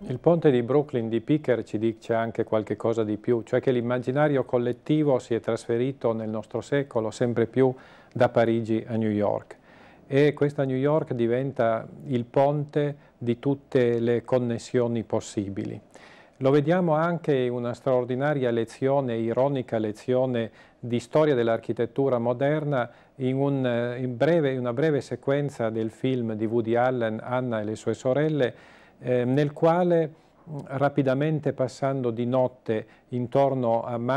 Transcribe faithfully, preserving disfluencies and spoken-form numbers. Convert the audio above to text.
Il ponte di Brooklyn di Picker ci dice anche qualche cosa di più, cioè che l'immaginario collettivo si è trasferito nel nostro secolo sempre più da Parigi a New York, e questa New York diventa il ponte di tutte le connessioni possibili. Lo vediamo anche in una straordinaria lezione, ironica lezione di storia dell'architettura moderna in, un, in, breve, in una breve sequenza del film di Woody Allen, Anna e le sue sorelle, eh, nel quale rapidamente passando di notte intorno a